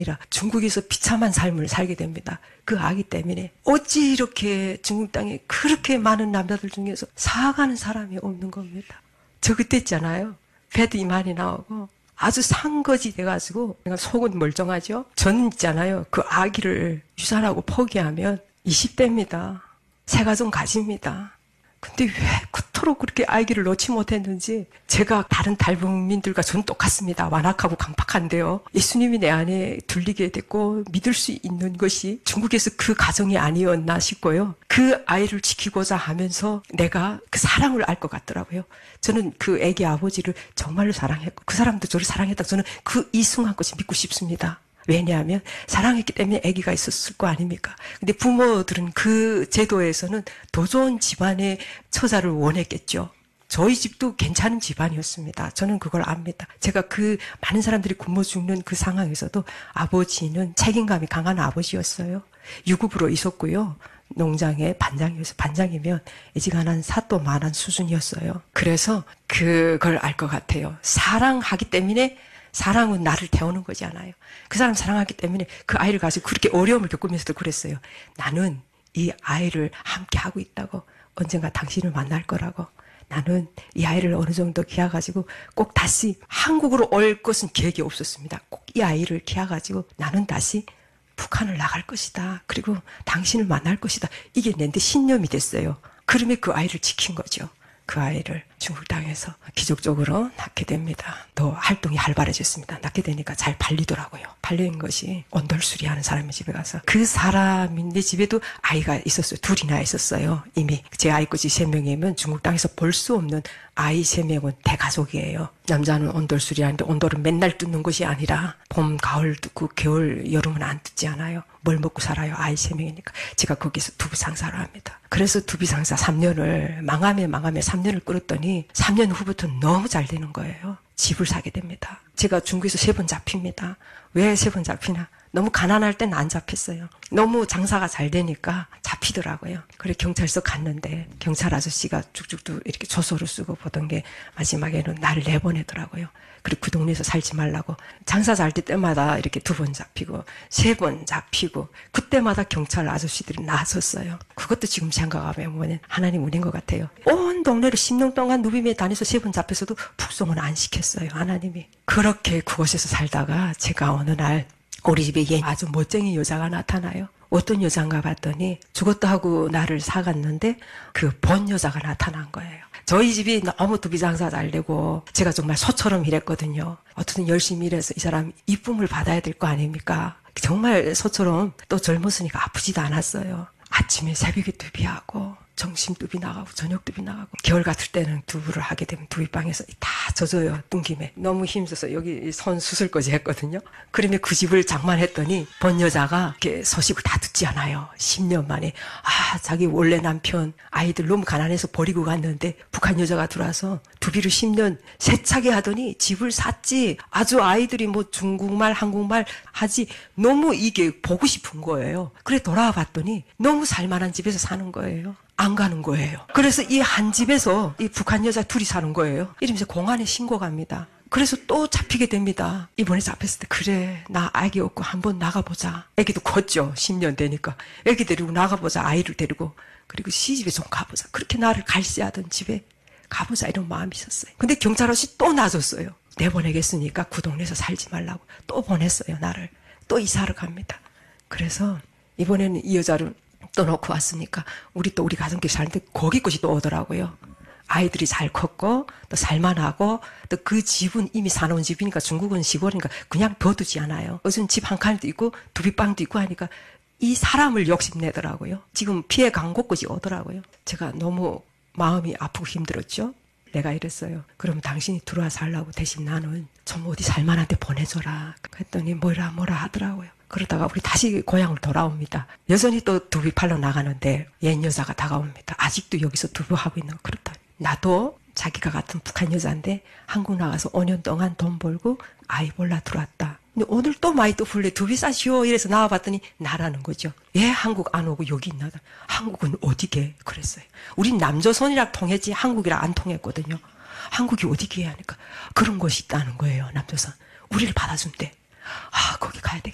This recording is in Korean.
중국에서 비참한 삶을 살게 됩니다. 그 아기 때문에. 어찌 이렇게 중국 땅에 그렇게 많은 남자들 중에서 사가는 사람이 없는 겁니다. 저 그때 있잖아요. 배도 이만히 나오고 아주 상거지 돼가지고 속은 멀쩡하죠. 저는 있잖아요. 그 아기를 유산하고 포기하면 20대입니다. 새 가정 가집니다. 근데 왜 그토록 그렇게 아기를 놓지 못했는지 제가 다른 탈북민들과 저는 똑같습니다. 완악하고 강팍한데요. 예수님이 내 안에 들리게 됐고 믿을 수 있는 것이 중국에서 그 가정이 아니었나 싶고요. 그 아이를 지키고자 하면서 내가 그 사랑을 알 것 같더라고요. 저는 그 아기 아버지를 정말로 사랑했고 그 사람도 저를 사랑했다고 저는 그 이승한 것이 믿고 싶습니다. 왜냐하면 사랑했기 때문에 아기가 있었을 거 아닙니까? 근데 부모들은 그 제도에서는 더 좋은 집안의 처자를 원했겠죠. 저희 집도 괜찮은 집안이었습니다. 저는 그걸 압니다. 제가 그 많은 사람들이 굶어 죽는 그 상황에서도 아버지는 책임감이 강한 아버지였어요. 유급으로 있었고요. 농장의 반장이어서 반장이면 애지간한 사또만한 수준이었어요. 그래서 그걸 알 것 같아요. 사랑하기 때문에 사랑은 나를 태우는 거지 않아요. 그 사람 사랑하기 때문에 그 아이를 가지고 그렇게 어려움을 겪으면서도 그랬어요. 나는 이 아이를 함께 하고 있다고. 언젠가 당신을 만날 거라고. 나는 이 아이를 어느 정도 키워가지고 꼭 다시 한국으로 올 것은 계획이 없었습니다. 꼭 이 아이를 키워가지고 나는 다시 북한을 나갈 것이다. 그리고 당신을 만날 것이다. 이게 내한테 신념이 됐어요. 그러면 그 아이를 지킨 거죠. 그 아이를 중국 땅에서 기적적으로 낳게 됩니다. 더 활동이 활발해졌습니다. 낳게 되니까 잘 팔리더라고요. 팔린 것이 온돌수리 하는 사람의 집에 가서 그 사람인데 집에도 아이가 있었어요. 둘이나 있었어요. 이미 제 아이 것이 3명이면 중국 땅에서 볼 수 없는 아이 3명은 대가족이에요. 남자는 온돌수리 하는데 온돌은 맨날 뜯는 것이 아니라 봄, 가을 뜯고 겨울, 여름은 안 뜯지 않아요. 뭘 먹고 살아요. 아이 3명이니까. 제가 거기서 두부 장사를 합니다. 그래서 두부 장사 3년을 망하면 3년을 끌었더니 3년 후부터 너무 잘 되는 거예요. 집을 사게 됩니다. 제가 중국에서 3번 잡힙니다. 왜 3번 잡히나? 너무 가난할 땐 안 잡혔어요. 너무 장사가 잘 되니까 잡히더라고요. 그래 경찰서 갔는데 경찰 아저씨가 쭉쭉쭉 이렇게 조서를 쓰고 보던 게 마지막에는 나를 내보내더라고요. 그리고 그 동네에서 살지 말라고. 장사 잘 될 때마다 이렇게 2번 잡히고 3번 잡히고 그때마다 경찰 아저씨들이 나섰어요. 그것도 지금 생각하면 하나님 운인 것 같아요. 온 동네를 10년 동안 누비며 다녀서 3번 잡혀서도 북송은 안 시켰어요. 하나님이. 그렇게 그곳에서 살다가 제가 어느 날 우리 집에 아주 멋쟁이 여자가 나타나요. 어떤 여자인가 봤더니 죽었다 하고 나를 사갔는데 그 본 여자가 나타난 거예요. 저희 집이 너무 두비 장사 잘 되고 제가 정말 소처럼 일했거든요. 어쨌든 열심히 일해서 이 사람 이쁨을 받아야 될 거 아닙니까? 정말 소처럼 또 젊었으니까 아프지도 않았어요. 아침에 새벽에 두비하고 점심 두비 나가고 저녁 두비 나가고 겨울 같을 때는 두부를 하게 되면 두비방에서 다 젖어요. 뚱김에. 너무 힘써서 여기 손 수술까지 했거든요. 그러면 그 집을 장만했더니 본 여자가 이렇게 소식을 다 듣지 않아요. 10년 만에 자기 원래 남편 아이들 너무 가난해서 버리고 갔는데 북한 여자가 들어와서 두비를 10년 세차게 하더니 집을 샀지. 아주 아이들이 뭐 중국말 한국말 하지 너무 이게 보고 싶은 거예요. 그래 돌아와 봤더니 너무 살만한 집에서 사는 거예요. 안 가는 거예요. 그래서 이 한 집에서 이 북한 여자 둘이 사는 거예요. 이러면서 공안에 신고 갑니다. 그래서 또 잡히게 됩니다. 이번에 잡혔을 때 그래 나 아기 없고 한번 나가보자. 아기도 컸죠. 10년 되니까. 아기 데리고 나가보자. 아이를 데리고. 그리고 시집에 좀 가보자. 그렇게 나를 갈시하던 집에 가보자 이런 마음이 있었어요. 근데 경찰 아저씨 또 놔줬어요. 내보내겠으니까 그 동네에서 살지 말라고. 또 보냈어요. 나를. 또 이사를 갑니다. 그래서 이번에는 이 여자를 또 놓고 왔으니까 우리 가정끼리 사는데 거기까지 또 오더라고요. 아이들이 잘 컸고 또 살만하고 또 그 집은 이미 사놓은 집이니까 중국은 시골이니까 그냥 둬두지 않아요. 어떤 집 한 칸도 있고 두비방도 있고 하니까 이 사람을 욕심내더라고요. 지금 피해 간 곳까지 오더라고요. 제가 너무 마음이 아프고 힘들었죠. 내가 이랬어요. 그럼 당신이 들어와 살라고 대신 나는 좀 어디 살만한 데 보내줘라. 그랬더니 뭐라 하더라고요. 그러다가 우리 다시 고향을 돌아옵니다. 여전히 또 두부 팔러 나가는데 옛 여자가 다가옵니다. 아직도 여기서 두부하고 있는 거 그렇다. 나도 자기가 같은 북한 여자인데 한국 나가서 5년 동안 돈 벌고 아이 볼라 들어왔다. 근데 오늘 또 많이 또 불래 두부 싸시오 이래서 나와봤더니 나라는 거죠. 왜 한국 안 오고 여기 있나? 한국은 어디게? 그랬어요. 우린 남조선이랑 통했지 한국이랑 안 통했거든요. 한국이 어디게 하니까 그런 곳이 있다는 거예요. 남조선. 우리를 받아준대. 거기 가야 되겠다.